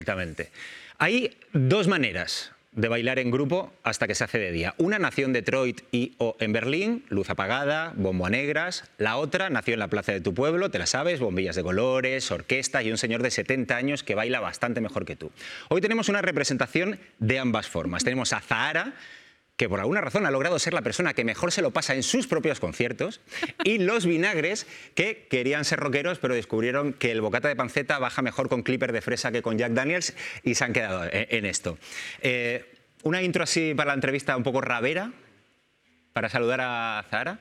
Exactamente. Hay dos maneras de bailar en grupo hasta que se hace de día. Una nació en Detroit o en Berlín, luz apagada, bombo a negras. La otra nació en la plaza de tu pueblo, te la sabes, bombillas de colores, orquesta y un señor de 70 años que baila bastante mejor que tú. Hoy tenemos una representación de ambas formas. Tenemos a Zahara, que por alguna razón ha logrado ser la persona que mejor se lo pasa en sus propios conciertos, y Los Vinagres, que querían ser rockeros, pero descubrieron que el bocata de panceta baja mejor con Clipper de fresa que con Jack Daniels, y se han quedado en esto. Una intro así para la entrevista un poco rabera, para saludar a Zahara.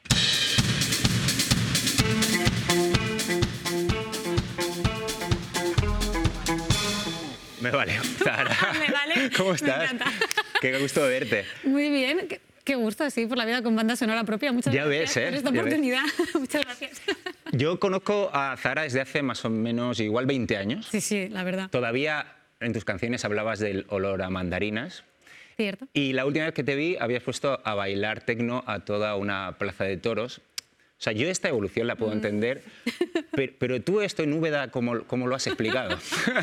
Me vale, Zahara. Me vale. ¿Cómo estás? Me encanta. Qué gusto verte. Muy bien. Qué gusto, sí, por la vida con banda sonora propia. Muchas gracias por esta oportunidad. Muchas gracias. Yo conozco a Zahara desde hace más o menos igual 20 años. Sí, sí, la verdad. Todavía en tus canciones hablabas del olor a mandarinas. Cierto. Y la última vez que te vi habías puesto a bailar tecno a toda una plaza de toros. O sea, yo esta evolución la puedo entender, pero tú esto en Úbeda, ¿cómo lo has explicado?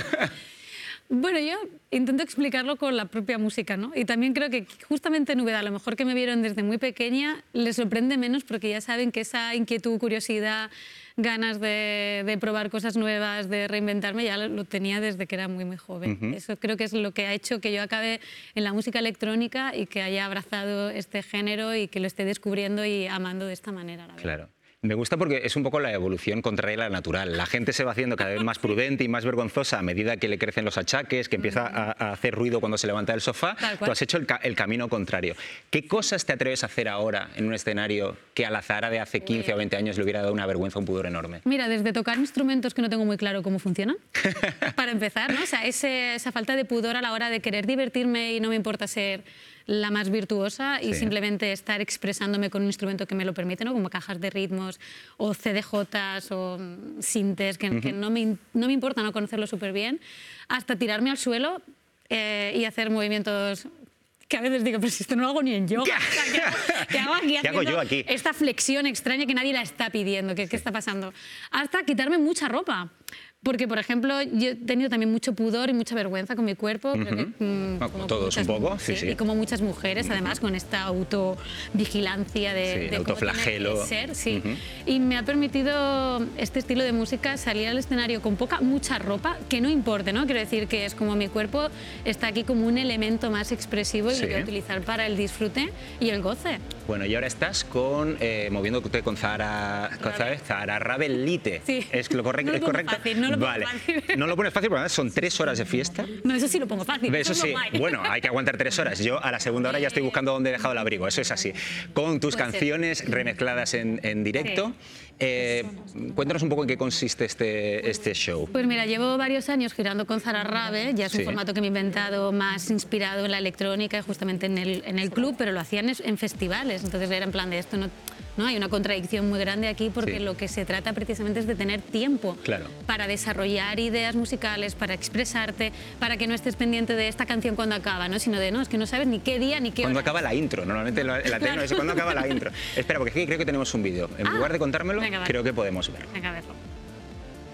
Bueno, yo intento explicarlo con la propia música, ¿no? Y también creo que justamente en Úbeda, a lo mejor que me vieron desde muy pequeña, les sorprende menos porque ya saben que esa inquietud, curiosidad, ganas de probar cosas nuevas, de reinventarme, ya lo tenía desde que era muy, muy joven. Eso creo que es lo que ha hecho que yo acabe en la música electrónica y que haya abrazado este género y que lo esté descubriendo y amando de esta manera, la verdad. Claro. Me gusta porque es un poco la evolución contraria a la natural. La gente se va haciendo cada vez más prudente y más vergonzosa a medida que le crecen los achaques, que empieza a hacer ruido cuando se levanta del sofá. Tú has hecho el camino contrario. ¿Qué cosas te atreves a hacer ahora en un escenario que a la Zahara de hace 15 o 20 años le hubiera dado una vergüenza, un pudor enorme? Mira, desde tocar instrumentos que no tengo muy claro cómo funcionan, para empezar, ¿no? O sea, esa falta de pudor a la hora de querer divertirme y no me importa ser la más virtuosa y simplemente estar expresándome con un instrumento que me lo permite, ¿no? Como cajas de ritmos o CDJs o sintes, que no me importa no conocerlo súper bien, hasta tirarme al suelo y hacer movimientos que a veces digo, pero si esto no lo hago ni en yoga. ¿Qué hago aquí? ¿Qué hago yo aquí? Esta flexión extraña que nadie la está pidiendo. ¿Qué está pasando? Hasta quitarme mucha ropa. Porque, por ejemplo, yo he tenido también mucho pudor y mucha vergüenza con mi cuerpo. Como todos un poco, sí. Y como muchas mujeres, además, con esta autovigilancia de autoflagelo. Cómo tiene que ser, Y me ha permitido este estilo de música salir al escenario con mucha ropa, que no importe, ¿no? Quiero decir que es como mi cuerpo está aquí como un elemento más expresivo y lo voy a utilizar para el disfrute y el goce. Bueno, y ahora estás moviéndote con Zahara Rabelite. Sí. ¿Es lo correcto? No lo pongo fácil, no lo pongo fácil. No lo pones fácil porque además son 3 horas de fiesta. No, eso sí lo pongo fácil. Eso sí, bueno, hay que aguantar 3 horas. Yo a la segunda hora ya estoy buscando dónde he dejado el abrigo, eso es así. Con tus canciones remezcladas en directo. Cuéntanos un poco en qué consiste este show. Pues mira, llevo varios años girando con Zahara Rabe, ya es un formato que me he inventado más inspirado en la electrónica y justamente en el club, pero lo hacían en festivales, entonces era en plan de esto, no hay una contradicción muy grande aquí porque lo que se trata precisamente es de tener tiempo para desarrollar ideas musicales, para expresarte, para que no estés pendiente de esta canción cuando acaba, ¿no? Sino de, no, es que no sabes ni qué día ni qué hora. Cuando acaba la intro, normalmente la tecno es cuando acaba la intro. Espera, porque aquí creo que tenemos un vídeo. En lugar de contármelo, creo que podemos ver. Venga, a verlo.